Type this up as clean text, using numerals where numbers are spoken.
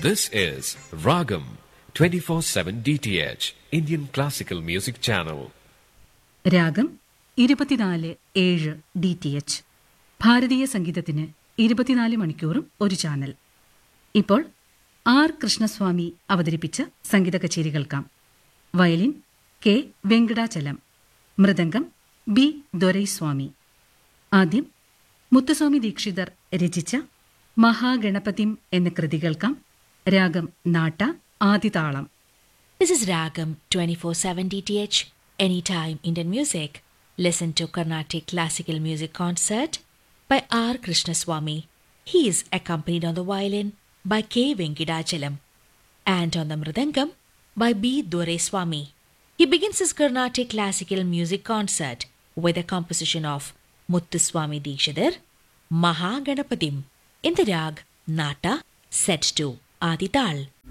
This is Ragam 24/7 DTH Indian Classical Music Channel. രാഗം 24/7 DTH ഭാരതീയ സംഗീതത്തിന് 24 മണിക്കൂറും ഒരു ചാനൽ. ഇപ്പോൾ ആർ കൃഷ്ണസ്വാമി അവതരിപ്പിച്ച സംഗീത കച്ചേരി കേൾക്കാം. Violin K Venkatachalam, mridangam B Doraiswamy. ആദ്യം മുത്തുസ്വാമി ദീക്ഷിതർ രചിച്ച മഹാഗണപതിം എന്ന കൃതി കേൾക്കാം. രാഗം നാട്ട, ആദിതാളം. This is Ragam 24/7 DTH, Anytime Indian Music. Listen to Carnatic Classical Music Concert by R. Krishnaswamy. He is accompanied on the violin by K. Venkadachalam and on the mridangam by B. Doraiswamy. He begins his Carnatic Classical Music Concert with a composition of Muthuswamy Dikshidhar, Mahaganapathim, in the rag Nata, set to Adi Tal.